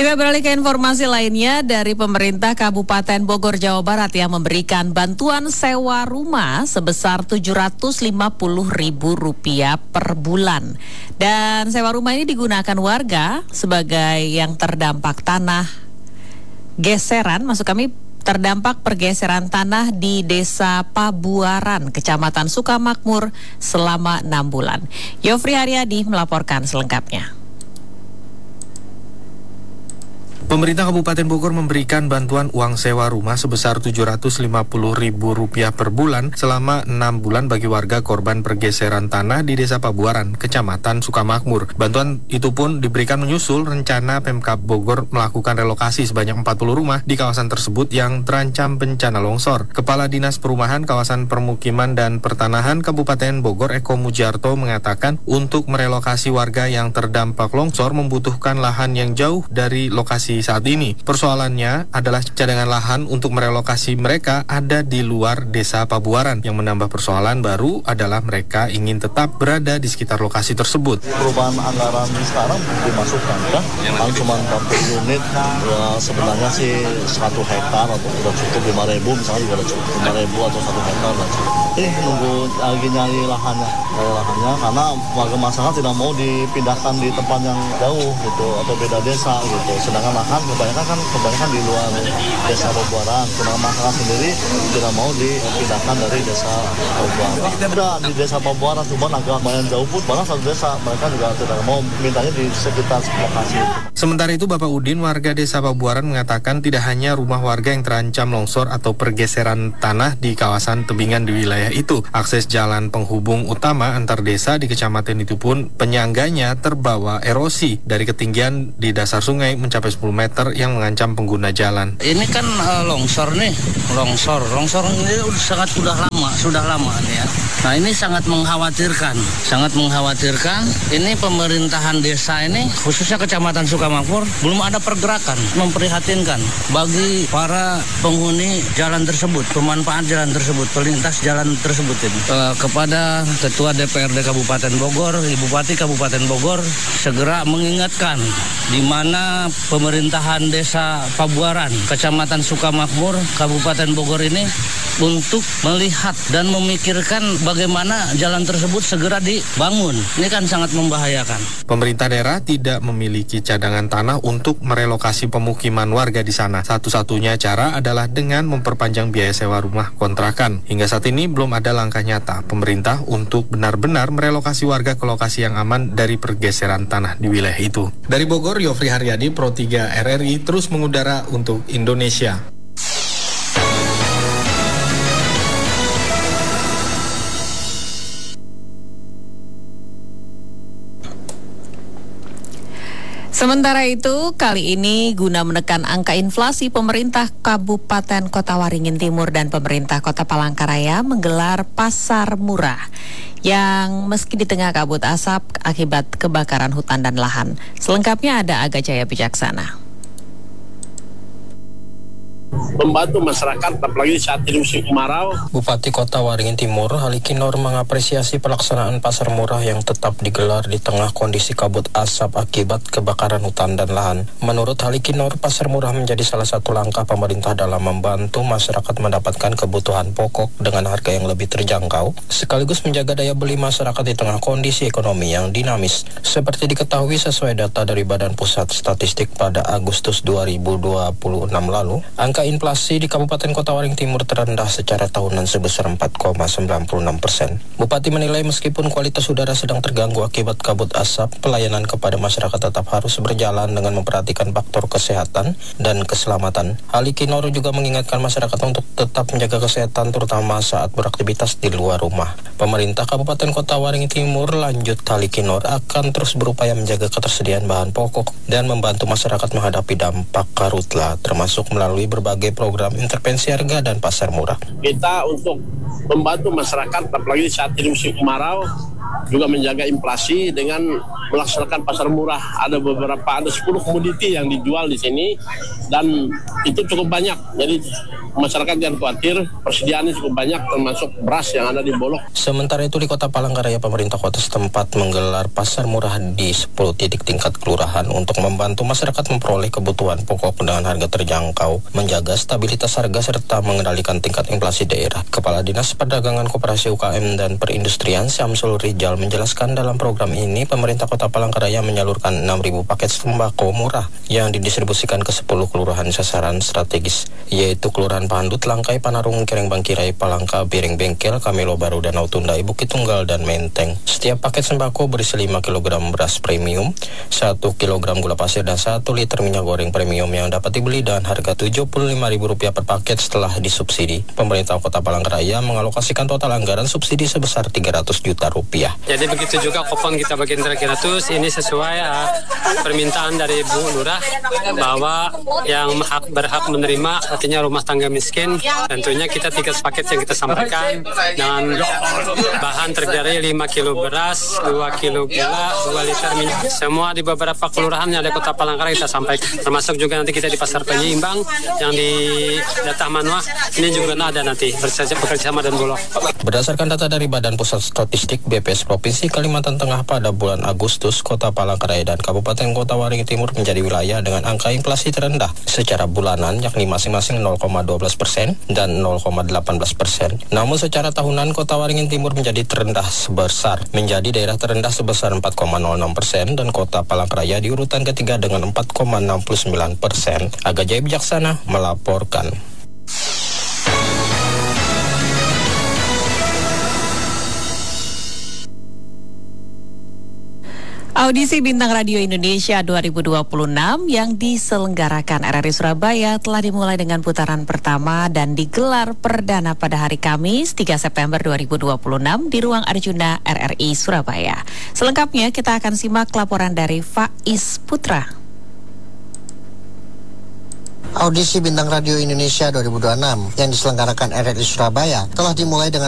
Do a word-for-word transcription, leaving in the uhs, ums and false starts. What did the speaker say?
Kita beralih ke informasi lainnya dari pemerintah Kabupaten Bogor, Jawa Barat yang memberikan bantuan sewa rumah sebesar tujuh ratus lima puluh ribu rupiah per bulan. Dan sewa rumah ini digunakan warga sebagai yang terdampak tanah geseran, maksud kami terdampak pergeseran tanah di Desa Pabuaran, Kecamatan Sukamakmur selama enam bulan. Yofri Haryadi melaporkan selengkapnya. Pemerintah Kabupaten Bogor memberikan bantuan uang sewa rumah sebesar tujuh ratus lima puluh ribu rupiah per bulan selama enam bulan bagi warga korban pergeseran tanah di Desa Pabuaran, Kecamatan Sukamakmur. Bantuan itu pun diberikan menyusul rencana Pemkab Bogor melakukan relokasi sebanyak empat puluh rumah di kawasan tersebut yang terancam bencana longsor. Kepala Dinas Perumahan Kawasan Permukiman dan Pertanahan Kabupaten Bogor, Eko Mujarto, mengatakan untuk merelokasi warga yang terdampak longsor membutuhkan lahan yang jauh dari lokasi saat ini. Persoalannya adalah cadangan lahan untuk merelokasi mereka ada di luar Desa Pabuaran. Yang menambah persoalan baru adalah mereka ingin tetap berada di sekitar lokasi tersebut. Perubahan anggaran sekarang dimasukkan kan, kan cuma empat puluh unit, ya sebenarnya sih satu hektar atau udah cukup lima ribu, misalnya juga udah cukup lima ribu atau satu hektar udah cukup. Eh nunggu lagi nyari lahannya, nyari lahannya karena warga masyarakat tidak mau dipindahkan di tempat yang jauh gitu atau beda desa gitu. Sedangkan lahan kebanyakan kan kebanyakan di luar Desa Pabuaran, sedangkan masyarakat sendiri tidak mau dipindahkan dari Desa Pabuaran. Ada di Desa Pabuaran, cuma agak lumayan jauh pun, malah satu desa mereka juga tidak mau mintanya di sekitar lokasi. Sementara itu, Bapak Udin, warga Desa Pabuaran, mengatakan tidak hanya rumah warga yang terancam longsor atau pergeseran tanah di kawasan tebingan di wilayah itu. Akses jalan penghubung utama antar desa di kecamatan itu pun penyangganya terbawa erosi dari ketinggian di dasar sungai mencapai sepuluh meter yang mengancam pengguna jalan. Ini kan uh, longsor nih, longsor, longsor ini udah sangat sudah lama, sudah lama nih ya. Nah ini sangat mengkhawatirkan, sangat mengkhawatirkan. Ini pemerintahan desa ini, khususnya Kecamatan Sukamakmur, belum ada pergerakan, memprihatinkan bagi para penghuni jalan tersebut, pemanfaat jalan tersebut, pelintas jalan tersebut ini. Uh, kepada Ketua D P R D Kabupaten Bogor, Ibu Bupati Kabupaten Bogor, segera mengingatkan di mana pemerintahan Desa Pabuaran, Kecamatan Sukamakmur, Kabupaten Bogor ini untuk melihat dan memikirkan bagaimana jalan tersebut segera dibangun. Ini kan sangat membahayakan. Pemerintah daerah tidak memiliki cadangan tanah untuk merelokasi pemukiman warga di sana. Satu-satunya cara adalah dengan memperpanjang biaya sewa rumah kontrakan. Hingga saat ini belum ada langkah nyata pemerintah untuk benar-benar merelokasi warga ke lokasi yang aman dari pergeseran tanah di wilayah itu. Dari Bogor, Yofri Haryadi, Pro tiga R R I terus mengudara untuk Indonesia. Sementara itu, kali ini guna menekan angka inflasi, pemerintah Kabupaten Kota Waringin Timur dan pemerintah Kota Palangkaraya menggelar pasar murah yang meski di tengah kabut asap akibat kebakaran hutan dan lahan. Selengkapnya ada Aga Jaya Bijaksana. Membantu masyarakat apalagi saat ini musim kemarau. Bupati Kota Waringin Timur, Haliki Nur, mengapresiasi pelaksanaan pasar murah yang tetap digelar di tengah kondisi kabut asap akibat kebakaran hutan dan lahan. Menurut Haliki Nur, pasar murah menjadi salah satu langkah pemerintah dalam membantu masyarakat mendapatkan kebutuhan pokok dengan harga yang lebih terjangkau, sekaligus menjaga daya beli masyarakat di tengah kondisi ekonomi yang dinamis. Seperti diketahui sesuai data dari Badan Pusat Statistik pada Agustus dua ribu dua puluh enam lalu, angka inflasi di Kabupaten Kota Waringin Timur terendah secara tahunan sebesar empat koma sembilan enam persen. Bupati menilai meskipun kualitas udara sedang terganggu akibat kabut asap, pelayanan kepada masyarakat tetap harus berjalan dengan memperhatikan faktor kesehatan dan keselamatan. Haliki Nur juga mengingatkan masyarakat untuk tetap menjaga kesehatan terutama saat beraktivitas di luar rumah. Pemerintah Kabupaten Kota Waringin Timur, lanjut Haliki Nur, akan terus berupaya menjaga ketersediaan bahan pokok dan membantu masyarakat menghadapi dampak karhutla, termasuk melalui berbagai berbagai program intervensi harga dan pasar murah. Kita untuk membantu masyarakat apalagi saat ini musim kemarau juga menjaga inflasi dengan melaksanakan pasar murah. Ada beberapa, ada sepuluh komoditi yang dijual di sini dan itu cukup banyak. Jadi masyarakat jangan khawatir, persediaannya cukup banyak termasuk beras yang ada di Bolok. Sementara itu di Kota Palangkaraya, pemerintah kota setempat menggelar pasar murah di sepuluh titik tingkat kelurahan untuk membantu masyarakat memperoleh kebutuhan pokok dengan harga terjangkau, menjaga stabilitas harga serta mengendalikan tingkat inflasi daerah. Kepala Dinas Perdagangan Koperasi U K M dan Perindustrian Syamsul Rijal menjelaskan dalam program ini pemerintah Kota Palangkaraya menyalurkan enam ribu paket sembako murah yang didistribusikan ke sepuluh kelurahan sasaran strategis, yaitu Kelurahan Pandut, Langkai, Panarung, Kereng Bangkirai, Palangka, Biring Bengkel, Kamelo Baru, Danau Tundai, Bukit Tunggal, dan Menteng. Setiap paket sembako berisi lima kilogram beras premium, satu kilogram gula pasir, dan satu liter minyak goreng premium yang dapat dibeli dengan harga tujuh puluh lima ribu rupiah per paket setelah disubsidi. Pemerintah Kota Palangkaraya mengalokasikan total anggaran subsidi sebesar tiga ratus juta rupiah. Jadi begitu juga kupon kita bagian tiga ratus, ini sesuai uh, permintaan dari Bu Lurah bahwa yang hak, berhak menerima artinya rumah tangga miskin, tentunya kita tiga paket yang kita sampaikan dengan bahan terdiri lima kilo beras, dua kilo gula, dua liter minyak. Semua di beberapa kelurahan yang ada Kota Palangkaraya kita sampaikan. Termasuk juga nanti kita di Pasar Penyeimbang yang di Data Manua, ini juga ada nanti bekerja sama dan Bulog. Berdasarkan data dari Badan Pusat Statistik B P S Provinsi Kalimantan Tengah pada bulan Agustus, Kota Palangkaraya dan Kabupaten Kota Waringin Timur menjadi wilayah dengan angka inflasi terendah secara bulanan, yakni masing-masing nol koma dua belas persen dan nol koma delapan belas persen. Namun secara tahunan Kota Waringin Timur menjadi terendah sebesar, menjadi daerah terendah sebesar empat koma nol enam persen dan Kota Palangkaraya di urutan ketiga dengan empat koma enam puluh sembilan persen. Aga Jaya Bijaksana melaporkan. Audisi Bintang Radio Indonesia dua ribu dua puluh enam yang diselenggarakan R R I Surabaya telah dimulai dengan putaran pertama dan digelar perdana pada hari Kamis tiga September dua ribu dua puluh enam di Ruang Arjuna R R I Surabaya. Selengkapnya kita akan simak laporan dari Faiz Putra. Audisi Bintang Radio Indonesia dua ribu dua puluh enam yang diselenggarakan R R I Surabaya telah dimulai dengan